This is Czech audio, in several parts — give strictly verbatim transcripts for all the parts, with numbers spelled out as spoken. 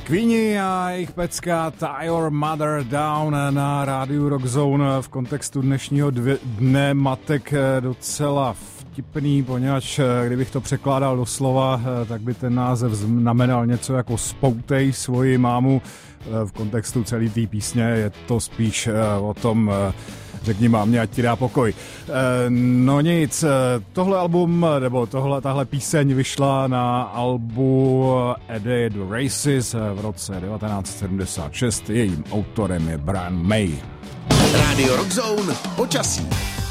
Queenie a jejich pecka Tie Your Mother Down na rádiu Rock Zone v kontextu dnešního dvě, dne matek docela vtipný, poněvadž kdybych to překládal do slova, tak by ten název znamenal něco jako spoutej svoji mámu. V kontextu celé té písně je to spíš o tom, řekni mámě, ať ti dá pokoj. No nic, tohle album, nebo tohle, tahle píseň vyšla na albu A Day at the Races v roce devatenáct sedmdesát šest. Jejím autorem je Brian May. Radio Rock Zone počasí.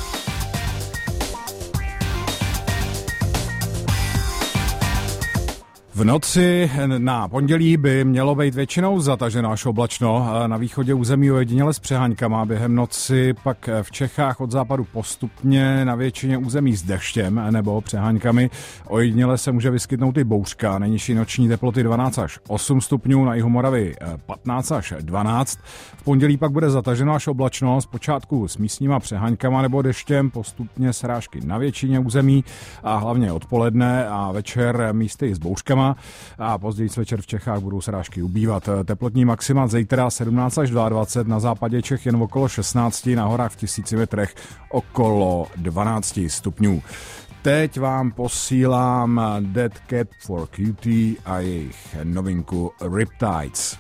V noci na pondělí by mělo být většinou zataženo až oblačno. Na východě území ojediněle s přeháňkama. Během noci pak v Čechách od západu postupně na většině území s deštěm nebo přeháňkami. Ojediněle se může vyskytnout i bouřka. Nejnižší noční teploty dvanáct až osm stupňů, na jihu Moravy patnáct až dvanáct. V pondělí pak bude zataženo až oblačno, zpočátku s místníma přeháňkama nebo deštěm, postupně srážky na většině území a hlavně odpoledne a večer místy s bouřkama. A později večer v Čechách budou srážky ubývat. Teplotní maxima zítra sedmnáct až dvacet dva, na západě Čech jen okolo šestnáct, na horách v tisíci metrech okolo dvanáct stupňů. Teď vám posílám Dead Cat for Cutie a jejich novinku Riptides.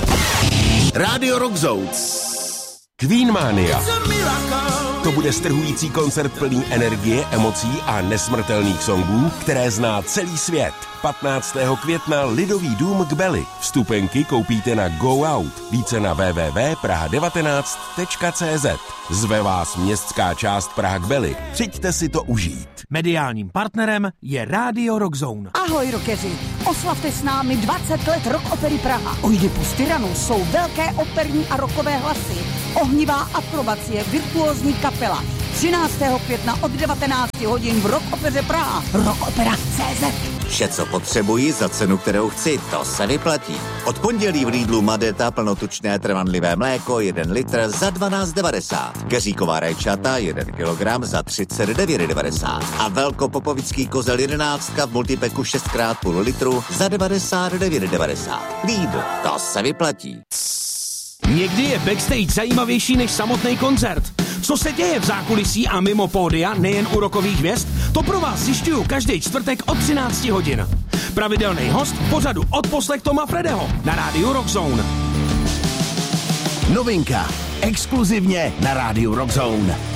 Radio Rock Zone. Queen Mania. To bude strhující koncert plný energie, emocí a nesmrtelných songů, které zná celý svět. patnáctého května Lidový dům k Beli. Vstupenky koupíte na Go Out. Více na w w w tečka praha devatenáct tečka c z. Zve vás městská část Praha k Beli. Přijďte si to užít. Mediálním partnerem je Radio Rock Zone. Ahoj rockeři, oslavte s námi dvacet let Rock Opery Praha. Oidipus Tyrannus jsou velké operní a rockové hlasy, ohnivá akrobacie, virtuózní kapela. třináctého května od devatenácti hodin v Rock Opeře Praha. rockopera tečka cé zet. Vše, co potřebuji za cenu, kterou chci, to se vyplatí. Od pondělí v Lidlu Madeta plnotučné trvanlivé mléko jeden litr za dvanáct devadesát. Keříková rajčata jeden kilogram za třicet devět devadesát. A velkopopovický kozel jedenáctka v multipeku šest krát půl litru za devadesát devět devadesát. Lidl, to se vyplatí. Někdy je backstage zajímavější než samotný koncert. Co se děje v zákulisí a mimo pódia, nejen u rockových hvězd, to pro vás zjišťuju každý čtvrtek od třinácti hodin. Pravidelný host v pořadu Odposlech Toma Fredeho na rádiu Rock Zone. Novinka. Exkluzivně na rádiu Rock Zone.